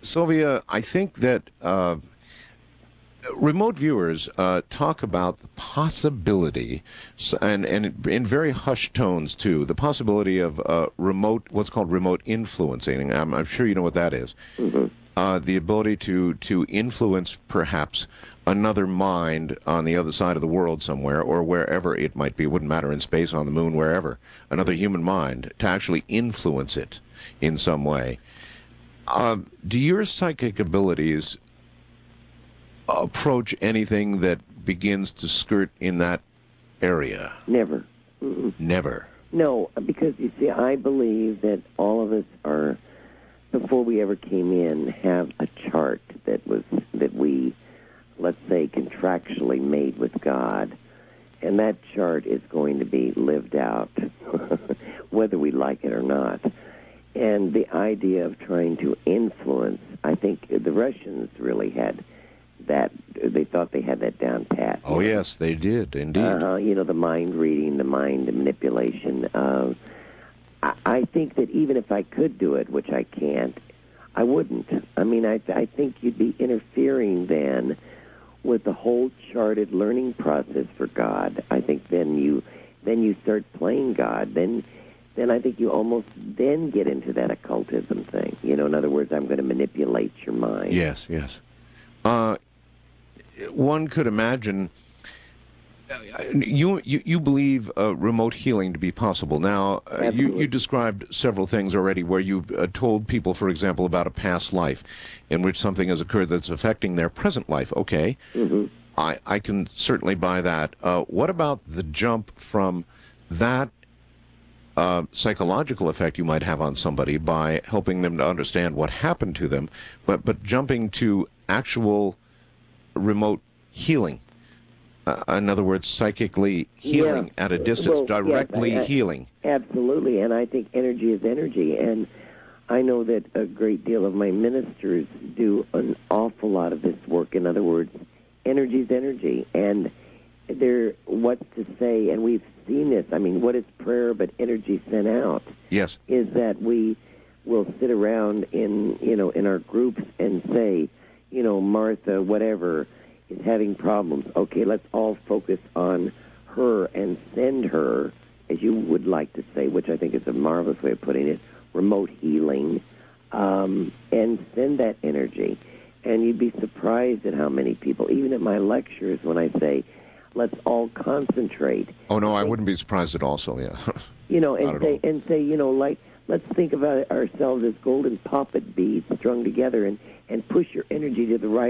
Sylvia, I think that remote viewers talk about the possibility, and in very hushed tones too, the possibility of remote, what's called remote influencing. I'm sure you know what that is. Hmm. The ability to influence perhaps another mind on the other side of the world somewhere, or wherever it might be. It wouldn't matter, in space, on the moon, wherever. Another human mind, to actually influence it in some way. Do your psychic abilities approach anything that begins to skirt in that area? Never. Mm-mm. Never. No, because you see, I believe that all of us are, before we ever came in, have a chart that we, let's say, contractually made with God, and that chart is going to be lived out, whether we like it or not. And the idea of trying to influence, I think the Russians really had that. They thought they had that down pat. Oh, yes, they did, indeed. The mind reading, the mind manipulation. I think that even if I could do it, which I can't, I wouldn't. I mean, I think you'd be interfering then with the whole charted learning process for God. I think then you start playing God. Then I think you almost then get into that occultism thing. In other words, I'm going to manipulate your mind. Yes, yes. One could imagine. You believe remote healing to be possible. Now, you described several things already where you told people, for example, about a past life in which something has occurred that's affecting their present life. Okay, Mm-hmm. I can certainly buy that. What about the jump from that psychological effect you might have on somebody by helping them to understand what happened to them, but jumping to actual remote healing? In other words, psychically healing at a distance, directly healing. Absolutely, and I think energy is energy, and I know that a great deal of my ministers do an awful lot of this work. In other words, energy is energy, and what's to say, and we've seen this, I mean, what is prayer but energy sent out? Yes. Is that we will sit around in our groups and say, Martha, whatever, is having problems. Okay, let's all focus on her and send her, as you would like to say, which I think is a marvelous way of putting it, remote healing, and send that energy. And you'd be surprised at how many people, even at my lectures, when I say, let's all concentrate. Oh, no, I wouldn't be surprised at all, so yeah. And say, like, let's think about ourselves as golden poppet beads strung together and push your energy to the right